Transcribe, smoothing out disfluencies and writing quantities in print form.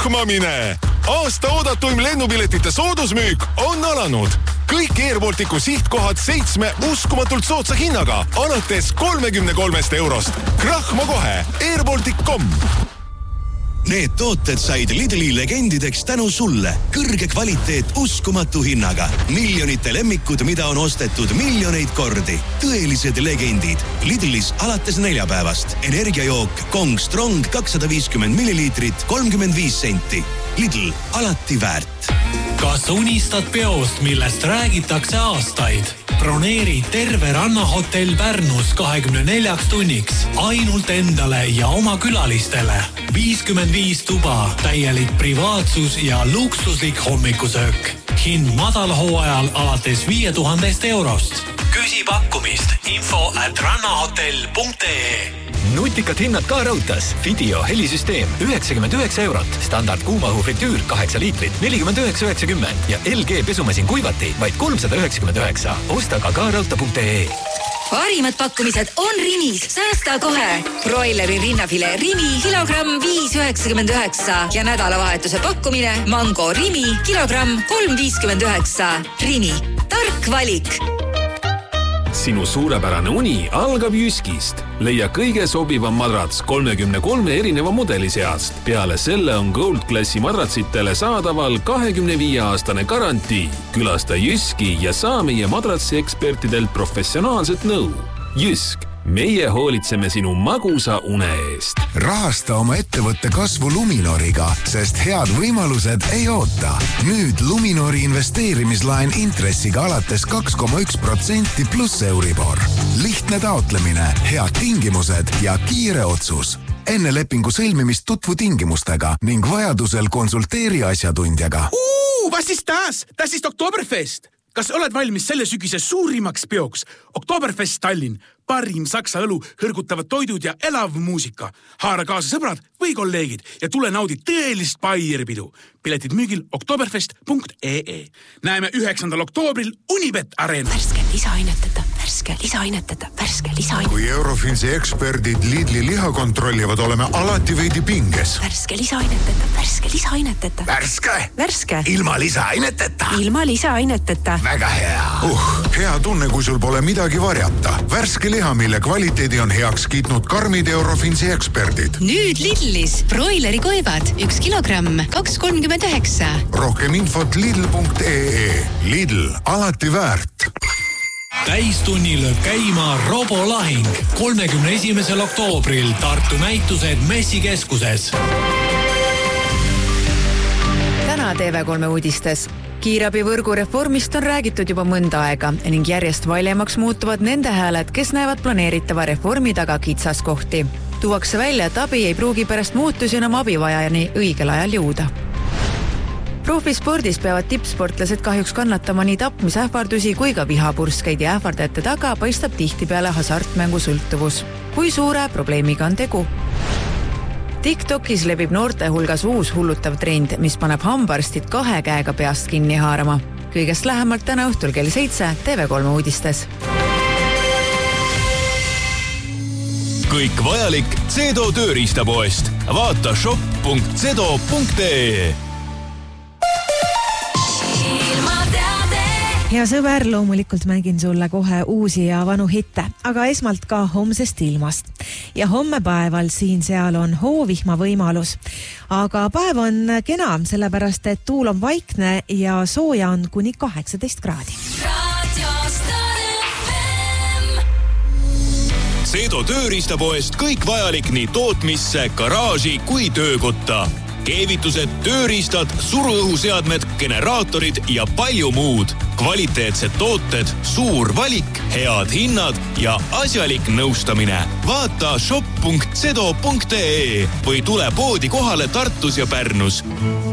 krahmamine! Aasta oodatuim lennupiletite soodusmüük on alanud. Kõik Airbalticu sihtkohad 7 uskumatult soodsa hinnaga, alates 33 eurost. Krahma kohe! Airbaltic.com. Need tooted said Lidli legendideks tänu sulle. Kõrge kvaliteet uskumatu hinnaga. Miljonite lemmikud, mida on ostetud miljoneid kordi. Tõelised legendid. Lidlis alates neljapäevast. Energiajook Kong Strong 250 milliliitrit 35 senti. Lidl, alati väärt. Kas unistad peost, millest räägitakse aastaid? Broneeri terve rannahotell Pärnus 24 tunniks ainult endale ja oma külalistele. 55 tuba, täielik privaatsus ja luksuslik hommikusöök. Hind madalhooajal alates 5000 eurost. Küsi pakkumist info@rannahotell.ee. Nutikad hinnad ka Rautas. Video helisüsteem 99 eurot. Standard kuumahu fritüür 8 liitrit 49,90 ja LG pesumasin kuivati vaid 399. Osta ka rauta.ee. Parimad pakkumised on Rimis. Säästa kohe. Broileri rinnafile Rimi kilogramm 5,99 ja nädalavahetuse pakkumine Mango Rimi kilogramm 3,59. Rimi. Tark valik. Sinu suurepärane uni algab Jyskist. Leia kõige sobivam madrats 33 erineva modeli seast. Peale selle on Gold Classi madratsitele saadaval 25-aastane garantii. Külasta Jyski ja saa meie madratsi ekspertidelt professionaalset nõu. Jysk. Meie hoolitseme sinu magusa une eest. Rahasta oma ettevõtte kasvu Luminoriga, sest head võimalused ei oota. Nüüd Luminori investeerimislaen intressiga alates 2,1% pluss Euribor. Lihtne taotlemine, head tingimused ja kiire otsus. Enne lepingu sõlmimist tutvu tingimustega ning vajadusel konsulteeri asjatundjaga. Was ist das? Das ist Oktoberfest. Kas oled valmis selle sügise suurimaks peoks? Oktoberfest Tallinn. Parim saksa õlu, hõrgutavad toidud ja elav muusika. Haara kaasa sõbrad või kolleegid ja tule naudi tõelist Baierpidu. Piletid müügil oktoberfest.ee. Näeme 9. oktoobril Unibet Arena. Värske lisainetada. Kui Eurofinsi eksperdid Lidli liha kontrollivad, oleme alati veidi pinges. Värske lisainetada. Värske? Ilma lisaineteteta. Väga hea. Hea tunne, kui sul pole midagi varjata. Värske liha, mille kvaliteedi on heaks kiitnud karmid Eurofinsi eksperdid. Nüüd Lidlis broileri koivad 1 kilogramm 2,39. Rohkem infot lidl.ee. Lidl, alati väärt. Täistunni lööb käima Robolahing 31. oktoobril Tartu näitused Messikeskuses. Täna TV3 uudistes. Kiirabivõrgu reformist on räägitud juba mõnda aega ning järjest valjemaks muutuvad nende hääled, kes näevad planeeritava reformi taga kitsaskohti. Tuuakse välja, et abi ei pruugi pärast muutusi enam abivajajani õigel ajal jõuda. Profispordis peavad tippsportlased kahjuks kannatama nii tapmisähvardusi kui ka vihapurskeid ja ähvardajate taga paistab tihtipeale hasartmängu sõltuvus. Kui suure probleemiga on tegu? TikTokis levib noorte hulgas uus hullutav trend, mis paneb hambarstid 2 käega peast kinni haarama. Kõigest lähemalt täna õhtul kell 7 TV3 uudistes. Kõik vajalik Zedo tööriistapoest. Vaata shop.zedo.ee. Hea sõber, loomulikult mängin sulle kohe uusi ja vanu hitte, aga esmalt ka homsest ilmast. Ja homme päeval siin-seal on hoovihma võimalus. Aga päev on kena, sellepärast et tuul on vaikne ja sooja on kuni 18 kraadi. Zedo tööriistapoest kõik vajalik nii tootmisse, garaaži kui töökotta. Keevitused, tööriistad, suruõhuseadmed, generaatorid ja palju muud. Kvaliteetsed tooted, suur valik, head hinnad ja asjalik nõustamine. Vaata shop.zedo.ee või tule poodi kohale Tartus ja Pärnus.